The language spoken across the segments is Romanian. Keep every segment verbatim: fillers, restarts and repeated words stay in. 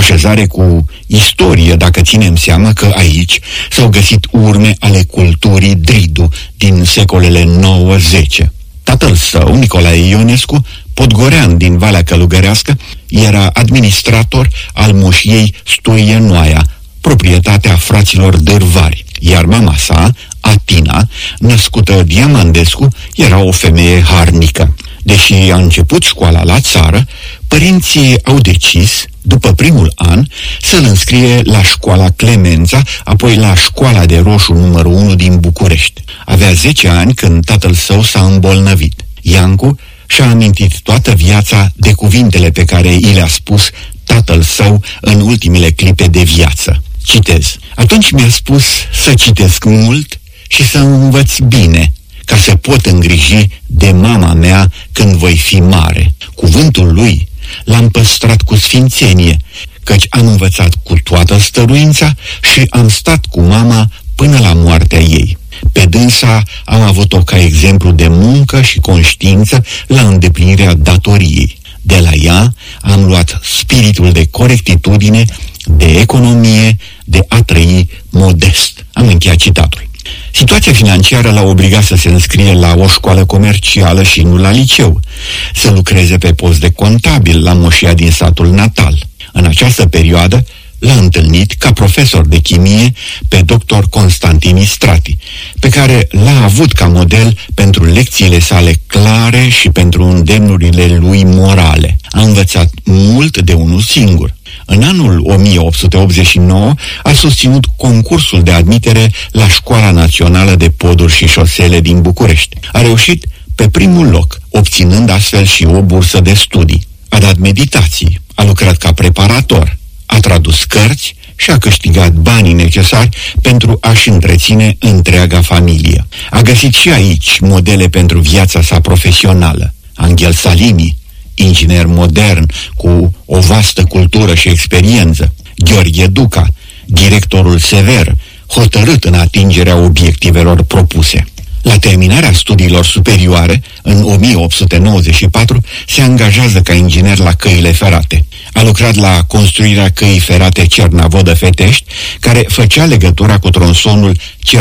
așezare cu istorie, dacă ținem seama că aici s-au găsit urme ale culturii Dridu din secolele nouă zece. Tatăl său, Nicolae Ionescu, podgorean din Valea Călugărească, era administrator al moșiei Stoie Noaia, proprietatea fraților Dârvari, iar mama sa, Atina, născută Diamandescu, era o femeie harnică. Deși a început școala la țară, părinții au decis, după primul an, să-l înscrie la școala Clemența, apoi la școala de roșu numărul unu din București. Avea zece ani când tatăl său s-a îmbolnăvit. Iancu și-a amintit toată viața de cuvintele pe care i le-a spus tatăl său în ultimele clipe de viață. Citez: atunci mi-a spus să citesc mult și să învăț bine, ca să pot îngriji de mama mea când voi fi mare. Cuvântul lui l-am păstrat cu sfințenie, căci am învățat cu toată stăruința și am stat cu mama până la moartea ei. Pe dânsa am avut-o ca exemplu de muncă și conștiință la îndeplinirea datoriei. De la ea am luat spiritul de corectitudine, de economie, de a trăi modest. Am încheiat citatul. Situația financiară l-a obligat să se înscrie la o școală comercială și nu la liceu, să lucreze pe post de contabil la moșia din satul natal. În această perioadă l-a întâlnit ca profesor de chimie pe doctor Constantin Istrati, pe care l-a avut ca model pentru lecțiile sale clare și pentru îndemnurile lui morale. A învățat mult de unul singur. În anul o mie opt sute optzeci și nouă a susținut concursul de admitere la Școala Națională de Poduri și Șosele din București. A reușit pe primul loc, obținând astfel și o bursă de studii. A dat meditații, a lucrat ca preparator, a tradus cărți și a câștigat banii necesari pentru a-și întreține întreaga familie. A găsit și aici modele pentru viața sa profesională. Angel Salini, inginer modern cu o vastă cultură și experiență; Gheorghe Duca, directorul sever, hotărât în atingerea obiectivelor propuse. La terminarea studiilor superioare, în o mie opt sute nouăzeci și patru, se angajează ca inginer la căile ferate. A lucrat la construirea căii ferate Cernavodă-Fetești, care făcea legătura cu tronsonul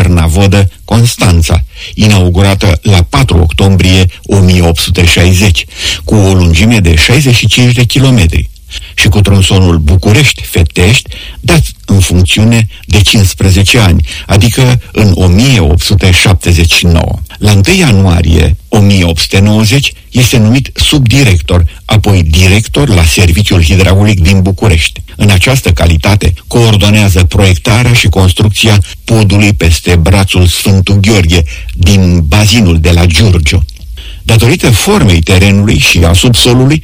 Cernavodă-Constanța, inaugurată la patru octombrie o mie opt sute șaizeci, cu o lungime de șaizeci și cinci de kilometri, și cu tronsonul București-Fetești, dat în funcțiune de cincisprezece ani, adică în o mie opt sute șaptezeci și nouă. La întâi ianuarie o mie opt sute nouăzeci este numit subdirector, apoi director la Serviciul Hidraulic din București. În această calitate coordonează proiectarea și construcția podului peste brațul Sfântul Gheorghe din bazinul de la Giurgiu. Datorită formei terenului și a subsolului,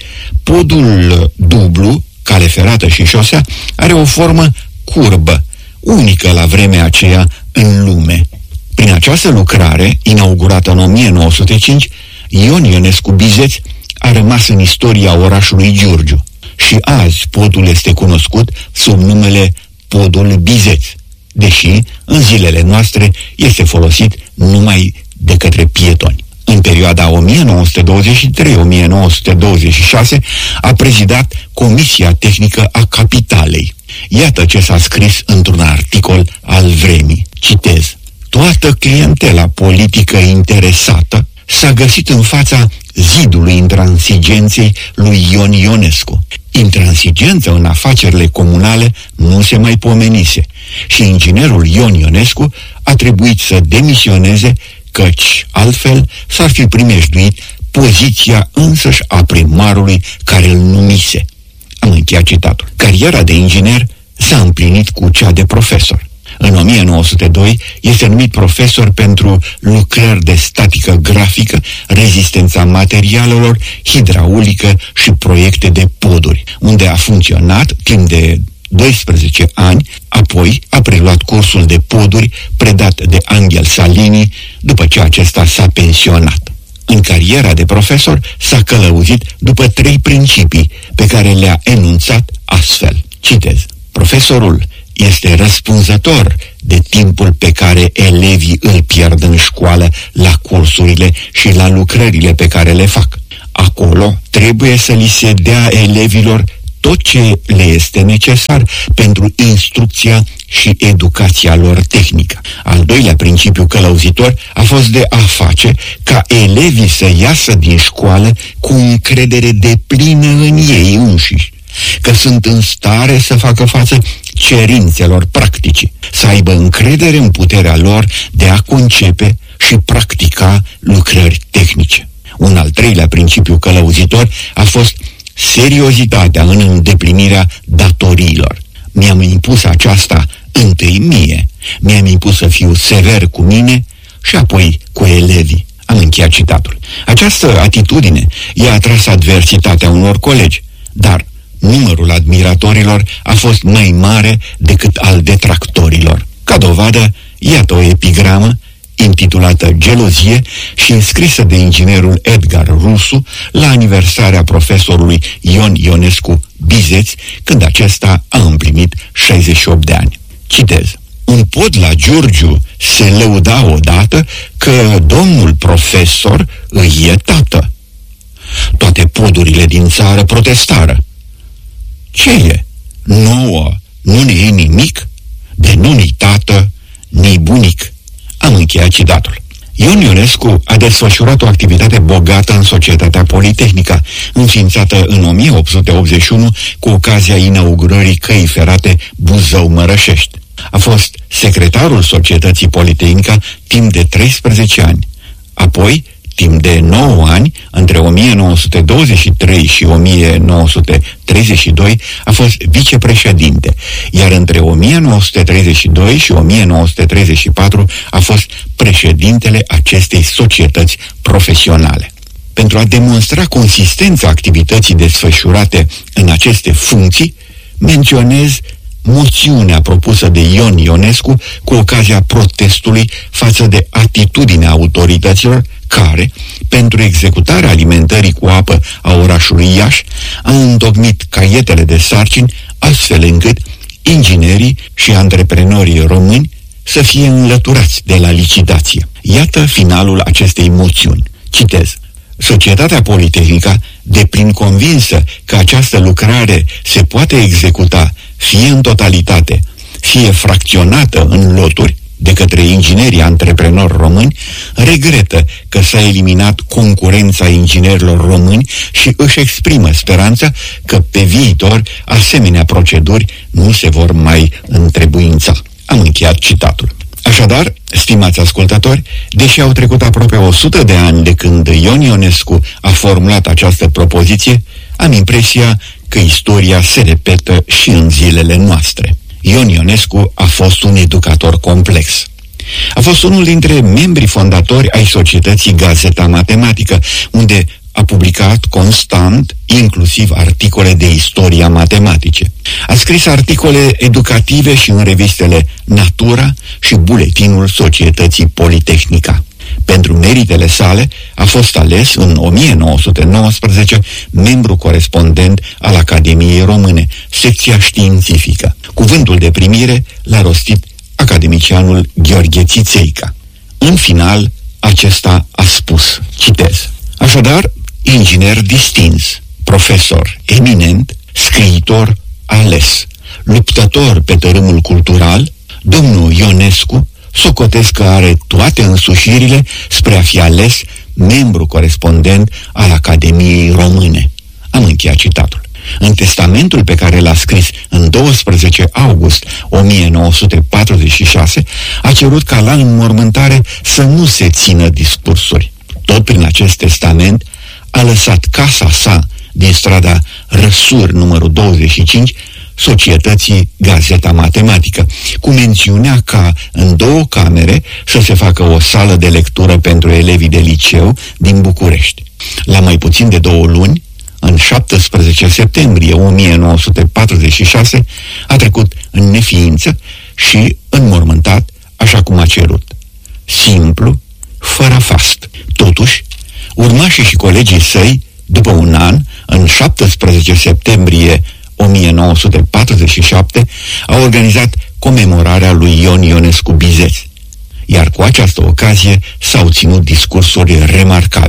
podul dublu, cale ferată și șosea, are o formă curbă, unică la vremea aceea în lume. Prin această lucrare, inaugurată în o mie nouă sute cinci, Ion Ionescu Bizeț a rămas în istoria orașului Giurgiu și azi podul este cunoscut sub numele Podul Bizeț, deși în zilele noastre este folosit numai de către pietoni. În perioada o mie nouă sute douăzeci și trei - o mie nouă sute douăzeci și șase a prezidat Comisia Tehnică a Capitalei. Iată ce s-a scris într-un articol al Vremii. Citez: toată clientela politică interesată s-a găsit în fața zidului intransigenței lui Ion Ionescu. Intransigență în afacerile comunale nu se mai pomenise și inginerul Ion Ionescu a trebuit să demisioneze, căci altfel s-ar fi primejduit poziția însăși a primarului care îl numise. Am încheiat citatul. Cariera de inginer s-a împlinit cu cea de profesor. În o mie nouă sute doi este numit profesor pentru lucrări de statică grafică, rezistența materialelor, hidraulică și proiecte de poduri, unde a funcționat timp de doisprezece ani, apoi a preluat cursul de poduri predat de Angel Salini după ce acesta s-a pensionat. În cariera de profesor s-a călăuzit după trei principii pe care le-a enunțat astfel. Citez: profesorul este răspunzător de timpul pe care elevii îl pierd în școală la cursurile și la lucrările pe care le fac. Acolo trebuie să li se dea elevilor tot ce le este necesar pentru instrucția și educația lor tehnică. Al doilea principiu călăuzitor a fost de a face ca elevii să iasă din școală cu încredere deplină în ei înșiși, că sunt în stare să facă față cerințelor practice, să aibă încredere în puterea lor de a concepe și practica lucrări tehnice. Un al treilea principiu călăuzitor a fost seriozitatea în îndeplinirea datoriilor. Mi-am impus aceasta întâi mie, mi-am impus să fiu sever cu mine și apoi cu elevii. Am încheiat citatul. Această atitudine i-a atras adversitatea unor colegi, dar numărul admiratorilor a fost mai mare decât al detractorilor. Ca dovadă, iată o epigramă intitulată Gelozie și scrisă de inginerul Edgar Rusu la aniversarea profesorului Ion Ionescu Bizeț, când acesta a împlinit șaizeci și opt de ani. Citez. Un pod la Giurgiu se lăuda odată că domnul profesor îi e tată. Toate podurile din țară protestară. Ce e? Nouă nu ne e nimic? De nu ni tată, ni bunic. Am încheiat citatul. Ion Ionescu a desfășurat o activitate bogată în Societatea Politehnică, înființată în o mie opt sute optzeci și unu cu ocazia inaugurării căii ferate Buzău-Mărășești. A fost secretarul Societății Politehnică timp de treisprezece ani. Apoi, timp de nouă ani, între o mie nouă sute douăzeci și trei și o mie nouă sute treizeci și doi, a fost vicepreședinte, iar între o mie nouă sute treizeci și doi și o mie nouă sute treizeci și patru a fost președintele acestei societăți profesionale. Pentru a demonstra consistența activității desfășurate în aceste funcții, menționez moțiunea propusă de Ion Ionescu cu ocazia protestului față de atitudinea autorităților care, pentru executarea alimentării cu apă a orașului Iași, a întocmit caietele de sarcini astfel încât inginerii și antreprenorii români să fie înlăturați de la licitație. Iată finalul acestei moțiuni. Citez. Societatea Politehnică, deplin convinsă că această lucrare se poate executa fie în totalitate, fie fracționată în loturi de către inginerii antreprenori români, regretă că s-a eliminat concurența inginerilor români și își exprimă speranța că pe viitor asemenea proceduri nu se vor mai întrebuința. Am încheiat citatul. Așadar, stimați ascultători, deși au trecut aproape o sută de ani de când Ion Ionescu a formulat această propoziție, am impresia că istoria se repetă și în zilele noastre. Ion Ionescu a fost un educator complex. A fost unul dintre membrii fondatori ai societății Gazeta Matematică, unde a publicat constant, inclusiv articole de istoria matematice. A scris articole educative și în revistele Natura și Buletinul Societății Politehnica. Pentru meritele sale a fost ales în o mie nouă sute nouăsprezece membru corespondent al Academiei Române, secția științifică. Cuvântul de primire l-a rostit academicianul Gheorghe Țițeica. În final, acesta a spus, citez, așadar, inginer distins, profesor eminent, scriitor ales, luptător pe tărâmul cultural, domnul Ionescu socotesc că are toate însușirile spre a fi ales membru corespondent al Academiei Române. Am încheiat citatul. În testamentul pe care l-a scris în doisprezece august o mie nouă sute patruzeci și șase, a cerut ca la înmormântare să nu se țină discursuri. Tot prin acest testament a lăsat casa sa din strada Răsuri numărul douăzeci și cinci Societății Gazeta Matematică, cu mențiunea ca în două camere să se facă o sală de lectură pentru elevii de liceu din București. La mai puțin de două luni, în șaptesprezece septembrie o mie nouă sute patruzeci și șase, a trecut în neființă și înmormântat așa cum a cerut. Simplu, fără fast. Totuși, urmașii și colegii săi, după un an, în șaptesprezece septembrie o mie nouă sute patruzeci și șapte, au organizat comemorarea lui Ion Ionescu Bizeț, iar cu această ocazie s-au ținut discursuri remarcabile.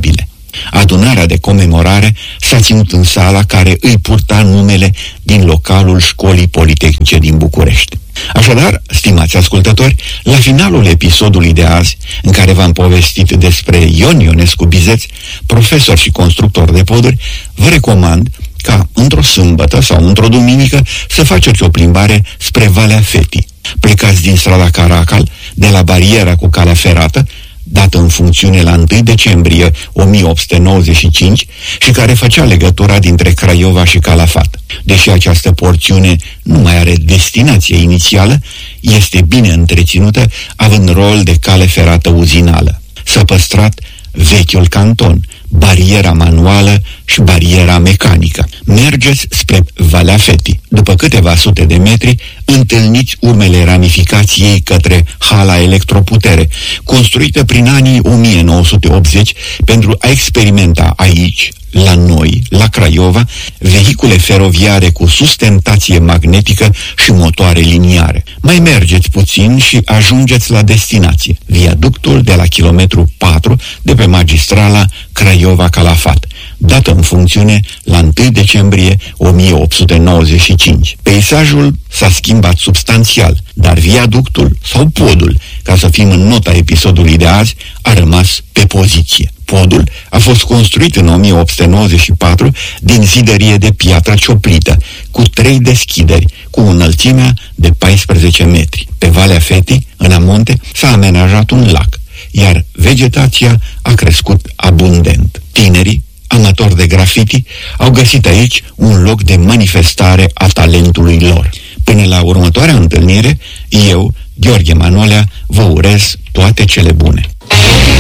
Adunarea de comemorare s-a ținut în sala care îi purta numele din localul Școlii Politehnice din București. Așadar, stimați ascultători, la finalul episodului de azi, în care v-am povestit despre Ion Ionescu Bizeț, profesor și constructor de poduri, vă recomand ca într-o sâmbătă sau într-o duminică să faceți o plimbare spre Valea Fetii. Plecați din strada Caracal, de la bariera cu calea ferată, dată în funcțiune la întâi decembrie o mie opt sute nouăzeci și cinci și care făcea legătura dintre Craiova și Calafat. Deși această porțiune nu mai are destinație inițială, este bine întreținută, având rol de cale ferată uzinală. S-a păstrat vechiul canton, bariera manuală și bariera mecanică. Mergeți spre Valea Fetii. După câteva sute de metri, întâlniți urmele ramificației către hala Electroputere, construită prin anii o mie nouă sute optzeci pentru a experimenta aici, la noi, la Craiova, vehicule feroviare cu sustentație magnetică și motoare liniare. Mai mergeți puțin și ajungeți la destinație, viaductul de la kilometru patru de pe magistrala Craiova-Calafat, dată în funcțiune la întâi decembrie o mie opt sute nouăzeci și cinci. Peisajul s-a schimbat substanțial, dar viaductul sau podul, ca să fim în nota episodului de azi, a rămas pe poziție. Podul a fost construit în o mie opt sute nouăzeci și patru din zidărie de piatră cioplită, cu trei deschideri, cu înălțimea de paisprezece metri. Pe Valea Fetii, în amonte, s-a amenajat un lac, iar vegetația a crescut abundent. Tinerii, amatori de grafiti, au găsit aici un loc de manifestare a talentului lor. Până la următoarea întâlnire, eu, Gheorghe Manolea, vă urez toate cele bune.